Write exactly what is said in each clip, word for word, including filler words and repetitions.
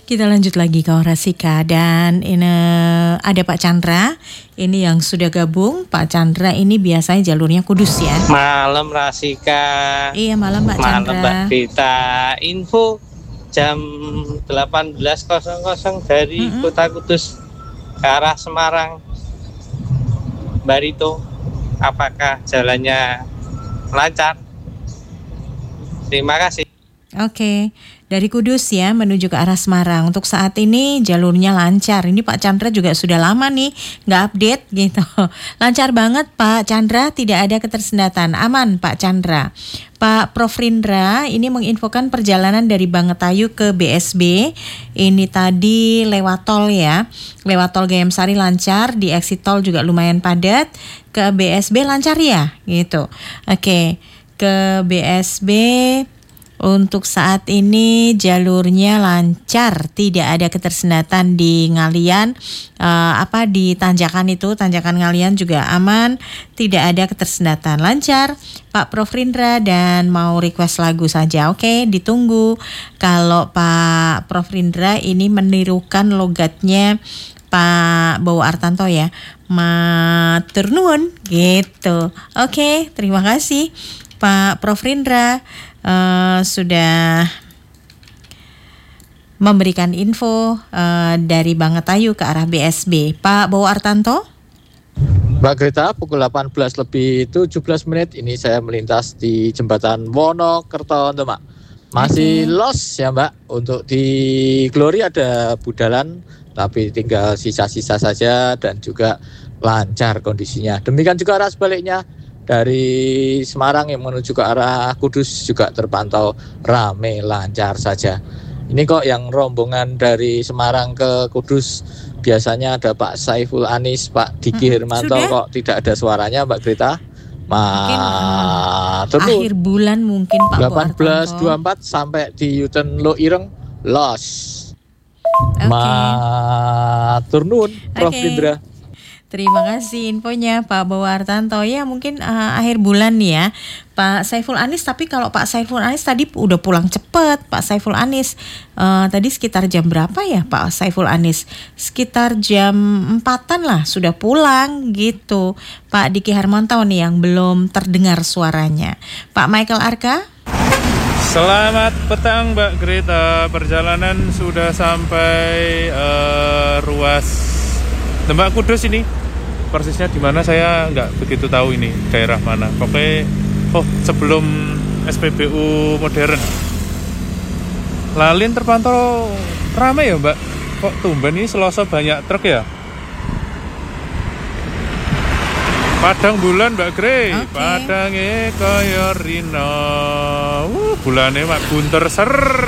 Kita lanjut lagi ke Orasika dan ini ada Pak Chandra. Ini yang sudah gabung. Pak Chandra ini biasanya jalurnya Kudus ya. Malam Rasika. Iya malam Pak Chandra. Malam Mbak Grita. Info jam delapan belas dari mm-hmm. Kota Kudus ke arah Semarang. Barito, apakah jalannya lancar? Terima kasih. Oke, dari Kudus ya menuju ke arah Semarang. Untuk saat ini jalurnya lancar. Ini Pak Chandra juga sudah lama nih nggak update gitu. Lancar banget Pak Chandra, tidak ada ketersendatan. Aman Pak Chandra. Pak Prof Rindra ini menginfokan perjalanan dari Bangetayu ke B S B. Ini tadi lewat tol ya. Lewat tol Gayam Sari lancar, di exit tol juga lumayan padat. Ke B S B lancar ya gitu. Oke, ke B S B untuk saat ini jalurnya lancar, tidak ada ketersendatan di Ngalian, uh, apa di tanjakan itu, tanjakan Ngalian juga aman, tidak ada ketersendatan, lancar. Pak Prof Rindra dan mau request lagu saja, oke, ditunggu. Kalau Pak Prof Rindra ini menirukan logatnya Pak Bowo Artanto ya, matur nuwun gitu. Oke, terima kasih Pak Prof Rindra. Uh, sudah memberikan info uh, dari Bangetayu ke arah B S B. Pak Bowo Artanto. Mbak Greta, pukul delapan belas lebih tujuh belas menit ini saya melintas di jembatan Wonokerto, Mbak. Masih okay. Los ya Mbak. Untuk di Glory ada budalan, tapi tinggal sisa-sisa saja dan juga lancar kondisinya. Demikian juga arah sebaliknya. Dari Semarang yang menuju ke arah Kudus juga terpantau rame lancar saja. Ini kok yang rombongan dari Semarang ke Kudus biasanya ada Pak Saiful Anis, Pak Diki hmm, Hermanto, sudah? Kok tidak ada suaranya Mbak Grita? Ma mungkin, uh, akhir bulan mungkin Pak delapan belas dua puluh empat sampai di Yuten Lo Ireng los. Okay. Ma turnun Prof okay. Indra. Terima kasih infonya Pak Bowo Artanto. Ya mungkin uh, akhir bulan nih ya Pak Saiful Anis. Tapi kalau Pak Saiful Anis tadi udah pulang cepet Pak Saiful Anis. uh, Tadi sekitar jam berapa ya Pak Saiful Anis? Sekitar jam empatan lah sudah pulang gitu. Pak Diki Hermanto nih yang belum terdengar suaranya. Pak Michael Arka. Selamat petang Mbak Greta. Perjalanan sudah sampai uh, ruas Tembak Kudus ini. Persisnya di mana saya nggak begitu tahu ini daerah mana. Pokoknya oh sebelum S P B U modern. Lalin terpantau ramai ya Mbak. Kok tumben ini Selasa banyak truk ya? Padang bulan Mbak Grey. Okay. Padange kaya rino. Uh, bulane mak bunter ser.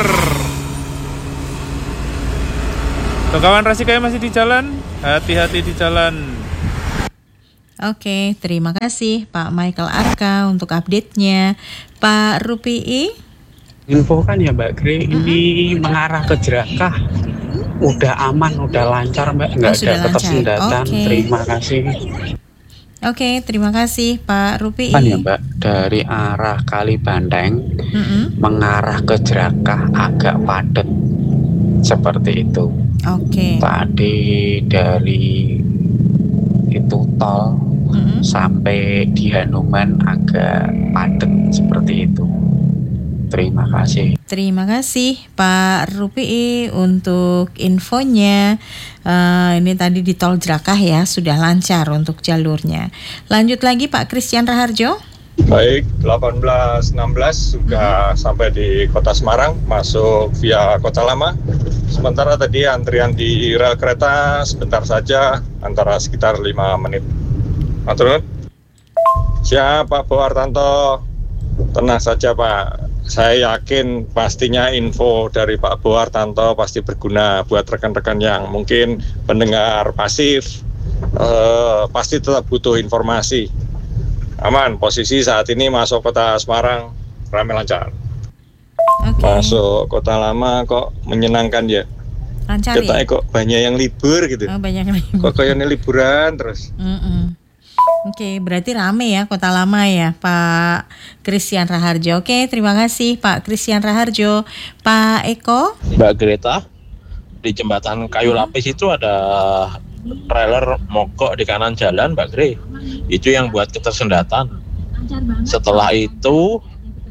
Tuh kawan Rasika masih di jalan. Hati-hati di jalan. Oke, terima kasih Pak Michael Arka untuk update-nya. Pak Rupi'i. Info kan ya Mbak Grey, mm-hmm. ini mengarah ke Jerakah. Udah aman, udah lancar Mbak, nggak oh, ada ketersendatan. Okay. Terima kasih. Oke, terima kasih Pak Rupi'i. Kan ya Mbak, dari arah Kali Bandeng mm-hmm. mengarah ke Jerakah agak padat. Seperti itu. Oke. Tadi dari itu tol mm-hmm. sampai di Hanuman agak padat seperti itu. Terima kasih. Terima kasih Pak Rupi'i untuk infonya. Uh, ini tadi di tol Jerakah ya sudah lancar untuk jalurnya. Lanjut lagi Pak Christian Raharjo. Baik, delapan belas enam belas sudah hmm. sampai di Kota Semarang, masuk via Kota Lama. Sementara tadi antrian di rel kereta sebentar saja, antara sekitar lima menit. Matur nuwun. Siap Pak Bowo Artanto. Tenang saja Pak. Saya yakin pastinya info dari Pak Bowo Artanto pasti berguna buat rekan-rekan yang mungkin pendengar pasif, eh, pasti tetap butuh informasi. Aman, posisi saat ini masuk Kota Semarang ramai lancar. Okay. Masuk Kota Lama kok menyenangkan ya. Lancar Kita ya? Kok banyak yang libur gitu. Oh, banyak yang libur. Kok kayaknya liburan terus. Mm-mm. Oke, okay, berarti rame ya Kota Lama ya Pak Christian Raharjo. Oke, okay, terima kasih Pak Christian Raharjo. Pak Eko. Mbak Greta, di jembatan Kayu Lapis itu ada trailer mogok di kanan jalan, Mbak Gre. Itu yang buat ketersendatan. Setelah itu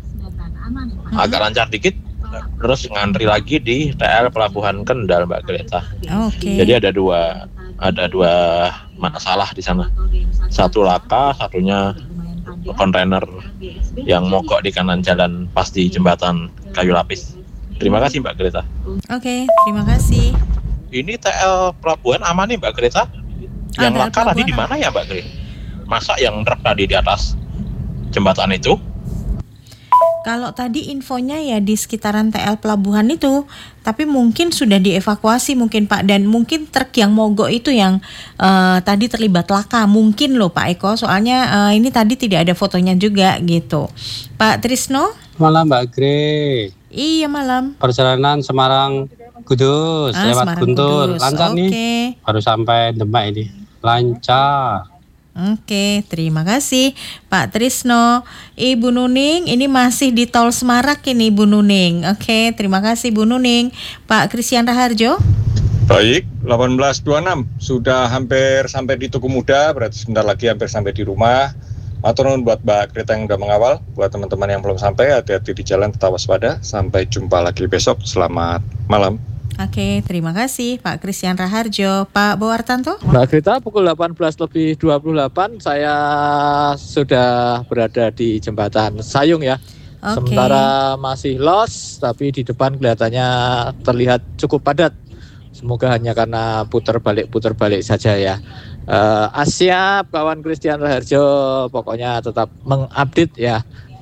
agak lancar dikit, terus ngantri lagi di T L Pelabuhan Kendal, Mbak Greta. Oke. Jadi ada dua ada dua masalah di sana. Satu laka, satunya kontainer yang mogok di kanan jalan pas di jembatan Kayu Lapis. Terima kasih Mbak Greta. Oke, terima kasih. Ini T L Pelabuhan aman nih Mbak Greta. Yang Ada laka tadi di mana ya Mbak Greta? Masa yang truk tadi di atas jembatan itu? Kalau tadi infonya ya di sekitaran T L Pelabuhan itu, tapi mungkin sudah dievakuasi mungkin Pak, dan mungkin truk yang mogok itu yang uh, tadi terlibat laka mungkin loh Pak Eko, soalnya uh, ini tadi tidak ada fotonya juga gitu. Pak Trisno? Malam Mbak Gre. Iya malam. Perjalanan Semarang Kudus Ah, lewat Semarang Guntur, Kudus. lancar Oke. nih. Baru sampai Demak ini, lancar. Oke, terima kasih Pak Trisno. Ibu Nuning, ini masih di Tol Semarak ini Bu Nuning. Oke, terima kasih Bu Nuning. Pak Christian Raharjo. Baik, delapan belas dua puluh enam sudah hampir sampai di Tugu Muda, berarti sebentar lagi hampir sampai di rumah. Matur nuwun buat Mbak Greta yang udah mengawal, buat teman-teman yang belum sampai, hati-hati di jalan, tetap waspada. Sampai jumpa lagi besok. Selamat malam. Oke, terima kasih Pak Christian Raharjo. Pak Bowartanto? Mbak Greta, pukul delapan belas lebih dua puluh delapan saya sudah berada di jembatan Sayung ya. Oke. Sementara masih los, tapi di depan kelihatannya terlihat cukup padat. Semoga hanya karena putar balik putar balik saja ya. Uh, Asyap kawan Christian Raharjo, pokoknya tetap mengupdate ya.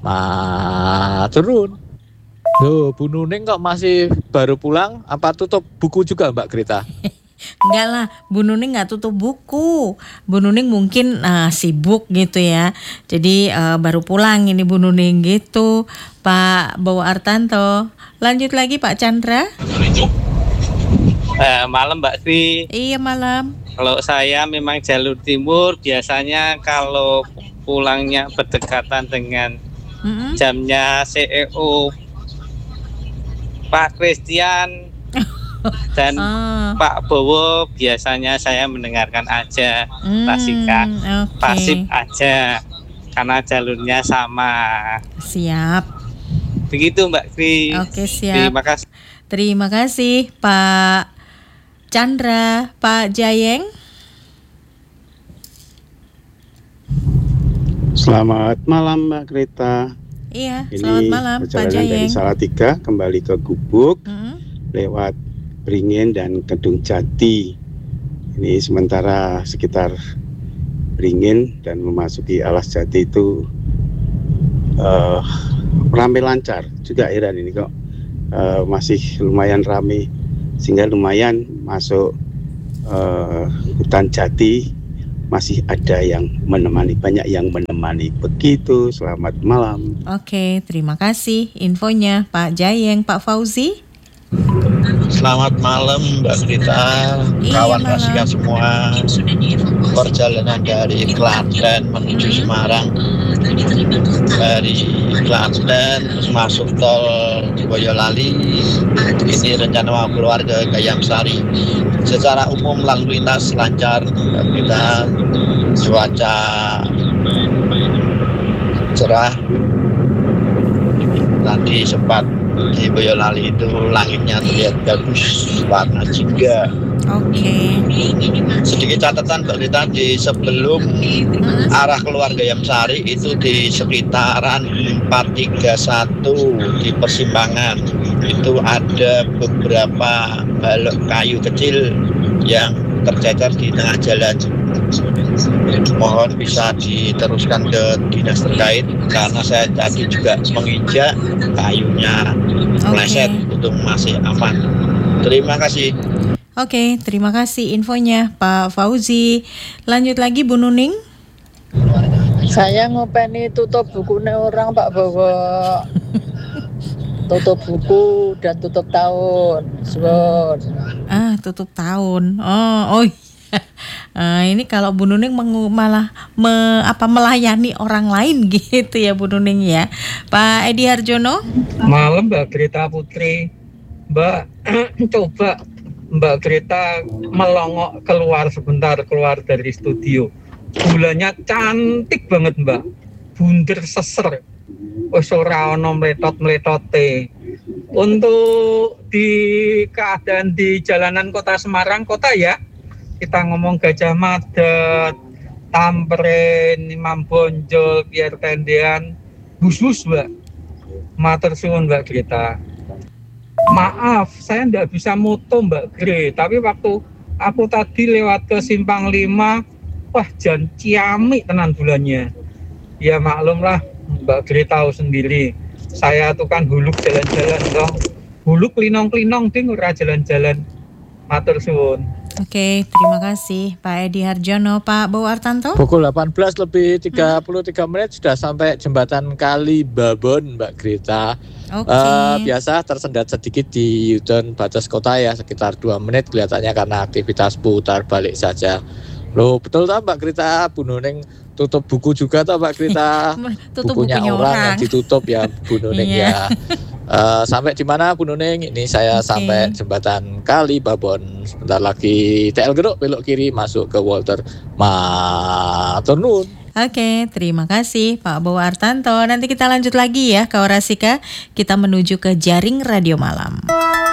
Ma turun. Loh, Bu Nuning kok masih baru pulang? Apa tutup buku juga Mbak Greta? Enggak lah, Bu Nuning nggak tutup buku. Bu Nuning mungkin uh, sibuk gitu ya. Jadi uh, baru pulang ini Bu Nuning gitu. Pak Bowartanto. Lanjut lagi Pak Chandra. Eh, malam Mbak Tri. Iya malam. Kalau saya memang jalur timur, biasanya kalau pulangnya berdekatan dengan Mm-mm. jamnya C E O Pak Christian dan Ah. Pak Bowo, biasanya saya mendengarkan aja, Hmm, Tasika, oke. pasif aja, karena jalurnya sama. Siap. Begitu Mbak Tri. Oke, siap. Terima kasih. Terima kasih Pak Chandra. Pak Jayeng. Selamat malam Mbak Greta. Iya, Ini selamat malam Pak perjalanan Jayeng. dari Salatiga kembali ke Gubuk, Mm-mm. lewat Beringin dan Kedung Jati. Ini sementara sekitar Beringin dan memasuki Alas Jati itu uh, ramai lancar juga, Iran ini kok uh, masih lumayan ramai, sehingga lumayan masuk uh, hutan jati masih ada yang menemani, banyak yang menemani. Begitu, selamat malam. Oke, terima kasih infonya Pak Jayeng. Pak Fauzi. Selamat malam Mbak Greta, Iya, kawan malam. kasihan semua. Perjalanan dari Klaten menuju Semarang, dari Klaten terus masuk tol Boyolali. Ini rencana mau keluar ke Gayamsari. Secara umum lalu lintas lancar Mbak Greta, cuaca cerah. Tadi sempat di Boyolali itu langitnya terlihat bagus, warna jingga. Oke. Sedikit catatan Mbak Rita, di sebelum arah keluar Gayamsari itu di sekitaran empat tiga satu di persimpangan itu ada beberapa balok kayu kecil yang tercecer di tengah jalan. Mohon bisa diteruskan ke dinas terkait karena saya tadi juga menginjak kayunya meleset, untuk masih aman. Terima kasih. Oke, terima kasih infonya Pak Fauzi. Lanjut lagi Bu Nuning. Saya ngopeni tutup bukunya orang Pak Bowo. Tutup buku dan tutup tahun. Suwun. Ah, tutup tahun. Oh, oh iya. Ah, ini kalau Bu Nuning mengu- malah me, apa melayani orang lain gitu ya Bu Nuning ya. Pak Edi Harjono. Malam Mbak Greta Putri. Mbak, coba Mbak Greta melongok keluar sebentar, keluar dari studio. Bulannya cantik banget Mbak, bunder seser, wis ora ono meletot-meletote. Untuk di keadaan di jalanan kota Semarang kota ya, kita ngomong Gajah Mada, Tamrin, Imam Bonjol, Pierre Tendean, bus-bus Mbak. Matur suwun Mbak Greta. Maaf, saya nggak bisa moto Mbak Gre, tapi waktu aku tadi lewat ke Simpang lima, wah jan ciamik tenan bulannya. Ya maklum lah, Mbak Gre tahu sendiri. Saya tuh kan huluk jalan-jalan dong. Huluk linong-linong ding ora jalan-jalan. Matur suwun. Oke, terima kasih Pak Edi Harjono. Pak Bowo Artanto? Pukul delapan belas lebih tiga puluh tiga menit sudah sampai jembatan Kali Babon, Mbak Greta. Oke. Uh, biasa tersendat sedikit di U-turn batas kota ya, sekitar dua menit kelihatannya karena aktivitas putar balik saja. Loh, betul tak Mbak Greta? Bu Nuning tutup buku juga tak Mbak Greta? Tutup bukunya, bukunya orang, orang. yang ditutup ya Bu Nuning ya. Uh, sampai di mana Bu Nuning? Ini saya okay. sampai jembatan Kali Babon. Sebentar lagi T L Geruk belok kiri masuk ke Walter Matur nuwun. Oke, terima kasih Pak Bowo Artanto. Nanti kita lanjut lagi ya ke Orasika. Kita menuju ke Jaring Radio Malam.